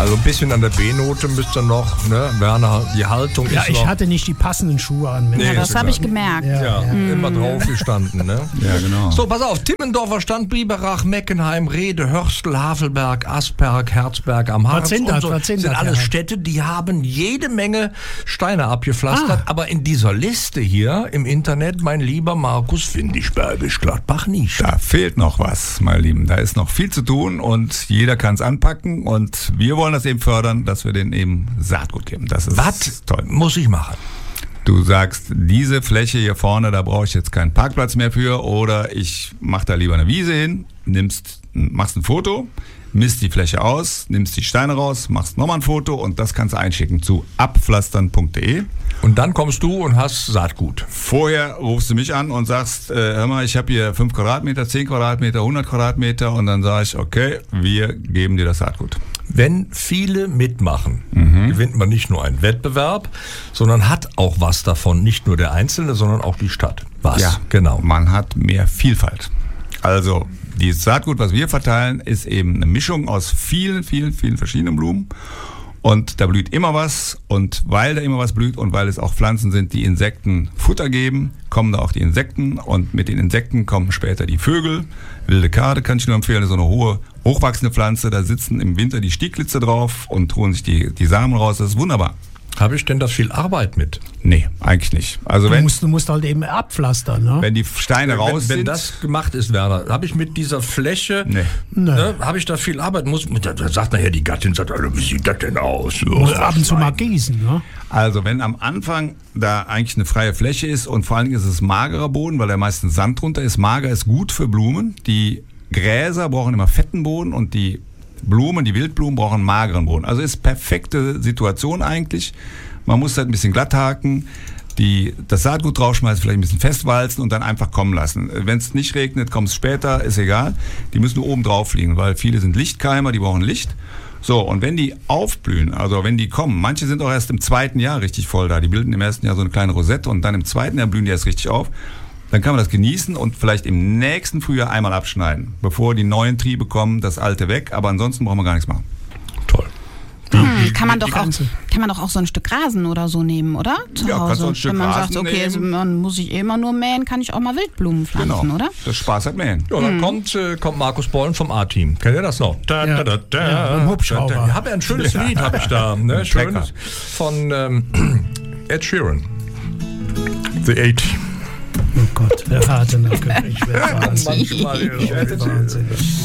Also ein bisschen an der B-Note müsste noch, ne? Werner, die Haltung ist noch... Ja, ich hatte nicht die passenden Schuhe an. Nee, Ja, das habe ich gemerkt. Ja, immer drauf gestanden, ne? Ja, genau. So, pass auf, Timmendorfer Stand, Biberach, Meckenheim, Rede, Hörstel, Havelberg, Asperg, Herzberg am Harz und so. Was sind das, alles ja. Städte, die haben jede Menge Steine abgepflastert, aber in dieser Liste hier im Internet, mein lieber Markus, finde ich Bergisch Gladbach nicht. Da fehlt noch was, meine Lieben. Da ist noch viel zu tun und jeder kann es anpacken und wir wollen das eben fördern, dass wir denen eben Saatgut geben. Das ist Was toll. muss ich machen? Du sagst, diese Fläche hier vorne, da brauche ich jetzt keinen Parkplatz mehr für oder ich mache da lieber eine Wiese hin, machst ein Foto, misst die Fläche aus, nimmst die Steine raus, machst nochmal ein Foto und das kannst du einschicken zu abpflastern.de. Und dann kommst du und hast Saatgut. Vorher rufst du mich an und sagst, hör mal, ich habe hier 5 Quadratmeter, 10 Quadratmeter, 100 Quadratmeter und dann sage ich, okay, wir geben dir das Saatgut. Wenn viele mitmachen, gewinnt man nicht nur einen Wettbewerb, sondern hat auch was davon. Nicht nur der Einzelne, sondern auch die Stadt. Was? Ja, genau. Man hat mehr Vielfalt. Also, dieses Saatgut, was wir verteilen, ist eben eine Mischung aus vielen, vielen, vielen verschiedenen Blumen. Und da blüht immer was. Und weil da immer was blüht und weil es auch Pflanzen sind, die Insekten Futter geben, kommen da auch die Insekten. Und mit den Insekten kommen später die Vögel. Wilde Kade kann ich nur empfehlen, so eine hohe, hochwachsende Pflanze. Da sitzen im Winter die Stieglitze drauf und holen sich die Samen raus. Das ist wunderbar. Habe ich denn da viel Arbeit mit? Nee, eigentlich nicht. Also Du musst halt eben abpflastern, ne? wenn die Steine raus Wenn sind... das gemacht ist, Werner, habe ich mit dieser Fläche, Nee. ne, habe ich da viel Arbeit? Da sagt nachher die Gattin, wie sieht das denn aus? Muss ab und zu mal gießen, ne? Also wenn am Anfang da eigentlich eine freie Fläche ist und vor allen Dingen ist es magerer Boden, weil da meistens Sand drunter ist. Mager ist gut für Blumen. Die Gräser brauchen immer fetten Boden und die Blumen, die Wildblumen brauchen mageren Boden. Also ist perfekte Situation eigentlich. Man muss halt ein bisschen glatt haken, das Saatgut draufschmeißen, vielleicht ein bisschen festwalzen und dann einfach kommen lassen. Wenn es nicht regnet, kommt es später, ist egal. Die müssen nur oben drauf liegen, weil viele sind Lichtkeimer, die brauchen Licht. So, und wenn die aufblühen, also wenn die kommen, manche sind auch erst im 2. Jahr richtig voll da. Die bilden im 1. Jahr so eine kleine Rosette und dann im 2. Jahr blühen die erst richtig auf. Dann kann man das genießen und vielleicht im nächsten Frühjahr einmal abschneiden, bevor die neuen Triebe kommen, das alte weg. Aber ansonsten brauchen wir gar nichts machen. Toll. Kann man doch auch so ein Stück Rasen oder so nehmen, oder? Zu Ja, Hause. kannst du ein Stück Wenn man Rasen sagt, okay, also nehmen. man muss sich immer nur mähen, kann ich auch mal Wildblumen pflanzen, oder? Das Spaß hat mähen. Ja, dann kommt Markus Bollen vom A-Team. Kennt ihr das noch? Ja, mit dem Hubschrauber. Ich habe ja ein schönes Lied, habe ich da. Ne? Schönes von Ed Sheeran. The A-Team. Oh Gott, der harte Nacke. Ich werde wahnsinnig. Manchmal Ich werde wahnsinnig.